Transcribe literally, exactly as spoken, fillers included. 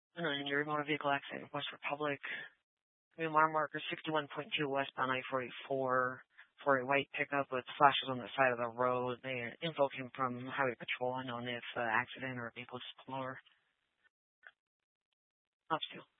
And your motor vehicle accident in West Republic. Mile marker sixty-one point two westbound I forty-four for a white pickup with flashes on the side of the road. The info came from Highway Patrol unknown if uh, accident or vehicle just pulled over. Ops two.